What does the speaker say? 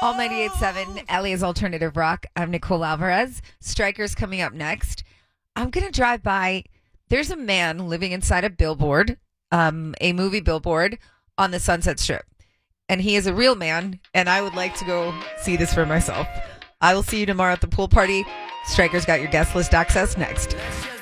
All 98.7 LA's Alternative Rock. I'm Nicole Alvarez. Strikers coming up next. I'm going to drive by. There's a man living inside a billboard, a movie billboard on the Sunset Strip. And he is a real man, and I would like to go see this for myself. I will see you tomorrow at the pool party. Strikers got your guest list access next.